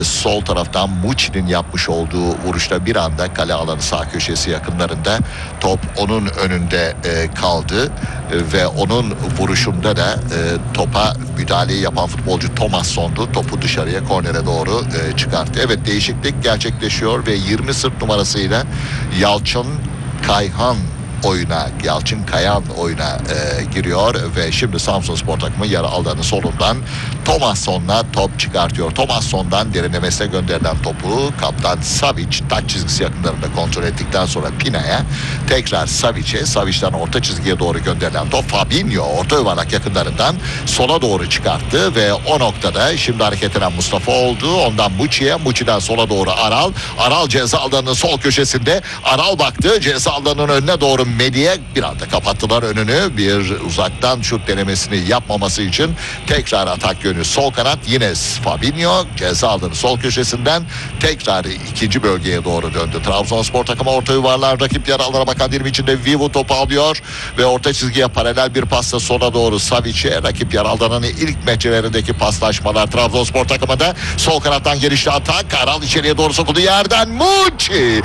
Sol taraftan Muçi'nin yapmış olduğu vuruşta bir anda kale alanı sağ köşesi yakınlarında top onun önünde kaldı ve onun vuruşunda da topa müdahaleyi yapan futbolcu Thomasson'du. Topu dışarıya, kornere doğru çıkarttı. Evet, değişiklik gerçekleşiyor ve 20 sırt numarasıyla Yalçın Kayan oyuna giriyor ve şimdi Samsunspor takımı yarı alanı solundan Thomasson'la top çıkartıyor. Thomasson'dan derinlemesine gönderilen topu kaptan Savic taç çizgisi yakınlarında kontrol ettikten sonra Pina'ya, tekrar Savic'ten orta çizgiye doğru gönderilen top Fabinho orta yuvarlak yakınlarından sola doğru çıkarttı ve o noktada şimdi hareket eden Mustafa oldu. Ondan Muçi'den sola doğru Aral ceza alanının sol köşesinde. Aral baktı, ceza alanının önüne doğru Medi'ye, bir anda kapattılar önünü. Bir uzaktan şut denemesini yapmaması için tekrar atak yönü sol kanat, yine Fabinho ceza alanı sol köşesinden tekrar ikinci bölgeye doğru döndü. Trabzonspor takımı orta yuvarlar, rakip yarı alana bakan dilim içinde Vivu topu alıyor ve orta çizgiye paralel bir pasla sola doğru Savic'e, rakip yarı alanın ilk metrelerindeki paslaşmalar Trabzonspor takımında. Sol kanattan gelişli atak, Aral içeriye doğru sokuldu, yerden Muçi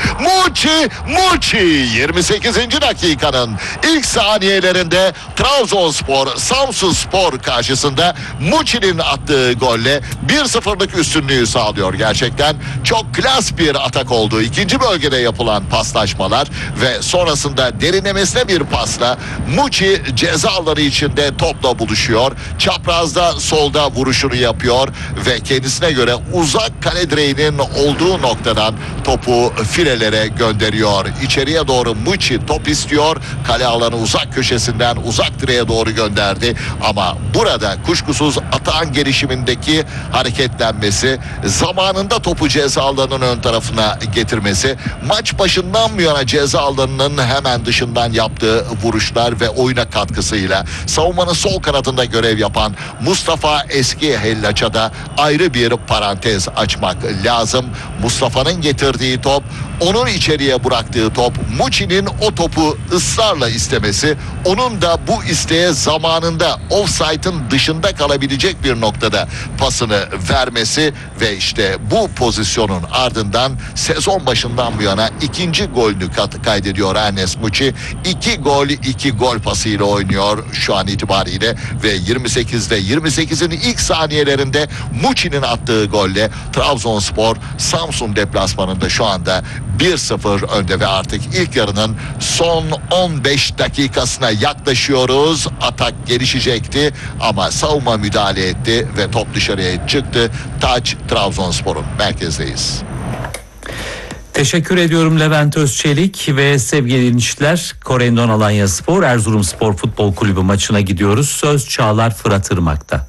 28. dakikanın ilk saniyelerinde Trabzonspor Samsunspor karşısında Muçi'nin attığı golle 1-0'lık üstünlüğü sağlıyor. Gerçekten çok klas bir atak oldu. İkinci bölgede yapılan paslaşmalar ve sonrasında derinlemesine bir pasla Muçi ceza alanı içinde topla buluşuyor. Çaprazda solda vuruşunu yapıyor ve kendisine göre uzak kale direğinin olduğu noktadan topu filelere gönderiyor. İçeriye doğru Muçi top istiyor. Kale alanı uzak köşesinden uzak direğe doğru gönderdi. Ama burada kuşkusuz atağın gelişimindeki hareketlenmesi, zamanında topu ceza alanının ön tarafına getirmesi, maç başından bu yana ceza alanının hemen dışından yaptığı vuruşlar ve oyuna katkısıyla savunmanın sol kanadında görev yapan Mustafa Eski Hellaç'a da ayrı bir parantez açmak lazım. Mustafa'nın getirdiği top, onun içeriye bıraktığı top, Muçi'nin o topu ısrarla istemesi, onun da bu isteğe zamanında offside'ın dışında kalabilecek bir noktada pasını vermesi ve işte bu pozisyonun ardından sezon başından bu yana ikinci golünü kaydediyor Ernest Muçi. 2 gol pasıyla oynuyor şu an itibariyle ve 28'in ilk saniyelerinde Muçi'nin attığı golle Trabzonspor Samsun deplasmanında şu anda 1-0 önde ve artık ilk yarının son 15 dakikasına yaklaşıyoruz. Atak gelişecekti ama savunma müdahale etti ve top dışarıya çıktı. Taç Trabzonspor'un, merkezdeyiz. Teşekkür ediyorum Levent Özçelik ve sevgili dinleyiciler, Korendon Alanyaspor Erzurumspor Futbol Kulübü maçına gidiyoruz. Söz Çağlar Fırat Irmak'ta.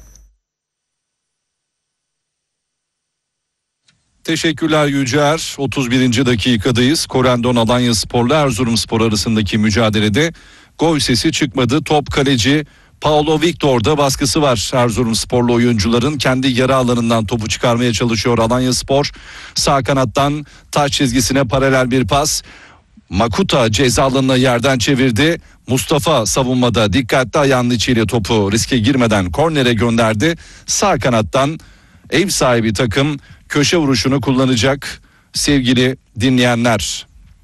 Teşekkürler Yücer. 31. dakikadayız. Korendon Alanyaspor'la Erzurumspor arasındaki mücadelede gol sesi çıkmadı. Top kaleci Paulo Victor'da baskısı var. Erzurumsporlu oyuncuların kendi yarı alanından topu çıkarmaya çalışıyor Alanyaspor. Sağ kanattan taç çizgisine paralel bir pas. Makuta ceza alanına yerden çevirdi. Mustafa savunmada dikkatli ayağının içiyle topu riske girmeden kornere gönderdi. Sağ kanattan ev sahibi takım köşe vuruşunu kullanacak sevgili dinleyenler.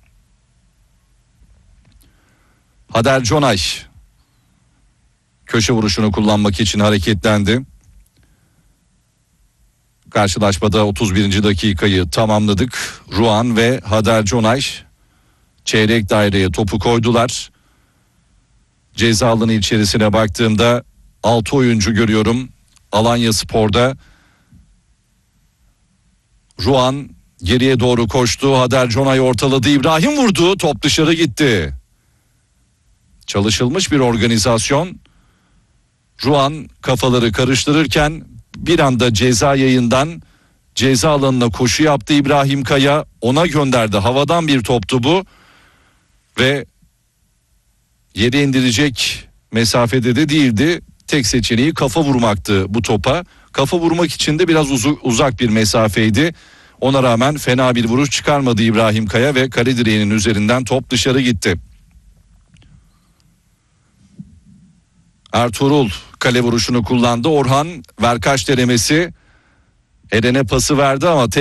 Hader Conay köşe vuruşunu kullanmak için hareketlendi. Karşılaşmada 31. dakikayı tamamladık. Ruan ve Hader Conay çeyrek daireye topu koydular. Ceza alanı içerisine baktığımda 6 oyuncu görüyorum Alanyaspor'da. Ruan geriye doğru koştu. Hader Conay ortaladı. İbrahim vurdu. Top dışarı gitti. Çalışılmış bir organizasyon. Ruan kafaları karıştırırken bir anda ceza yayından ceza alanına koşu yaptı İbrahim Kaya. Ona gönderdi. Havadan bir toptu bu. Ve yere indirecek mesafede de değildi. Tek seçeneği kafa vurmaktı bu topa. Kafa vurmak için de biraz uzak bir mesafeydi. Ona rağmen fena bir vuruş çıkarmadı İbrahim Kaya ve kale direğinin üzerinden top dışarı gitti. Ertuğrul kale vuruşunu kullandı. Orhan Verkaç denemesi. Eren'e pası verdi ama